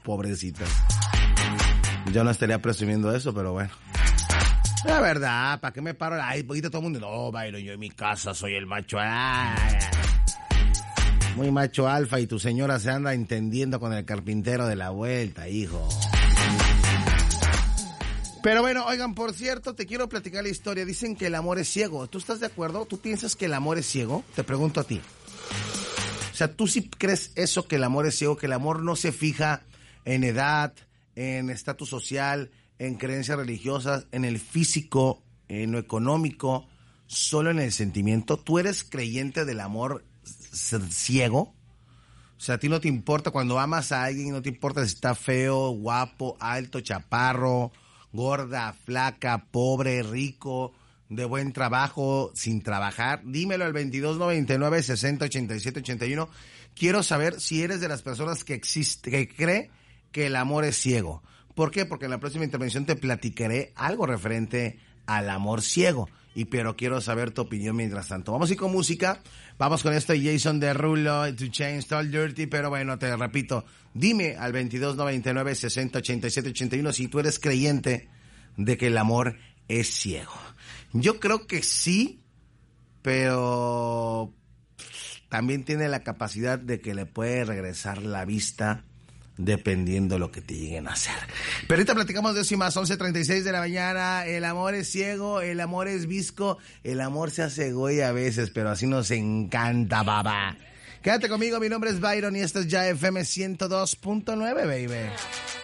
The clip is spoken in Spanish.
pobrecitas. Yo no estaría presumiendo eso, pero bueno. La verdad, ¿para qué me paro? Ay, poquito todo el mundo. No, Byron, yo en mi casa soy el macho. Ay, muy macho alfa y tu señora se anda entendiendo con el carpintero de la vuelta, hijo. Pero bueno, oigan, por cierto, te quiero platicar la historia. Dicen que el amor es ciego. ¿Tú estás de acuerdo? ¿Tú piensas que el amor es ciego? Te pregunto a ti. O sea, ¿tú sí crees eso, que el amor es ciego? Que el amor no se fija en edad, en estatus social, en creencias religiosas, en el físico, en lo económico, solo en el sentimiento. ¿Tú eres creyente del amor ciego? O sea, a ti no te importa cuando amas a alguien, no te importa si está feo, guapo, alto, chaparro, gorda, flaca, pobre, rico, de buen trabajo, sin trabajar. Dímelo al 2299-608781. Quiero saber si eres de las personas que cree que el amor es ciego. ¿Por qué? Porque en la próxima intervención te platicaré algo referente al amor ciego. Pero quiero saber tu opinión mientras tanto. Vamos a ir con música. Vamos con esto de Jason Derulo, To Change All Dirty. Pero bueno, te repito, dime al 2299-608781 si tú eres creyente de que el amor es ciego. Yo creo que sí, pero también tiene la capacidad de que le puede regresar la vista dependiendo de lo que te lleguen a hacer. Pero ahorita platicamos de eso y más. 11:36 de la mañana. El amor es ciego, el amor es visco, el amor se hace güey a veces, pero así nos encanta, baba. Quédate conmigo, mi nombre es Byron y esto es Ya FM 102.9, baby.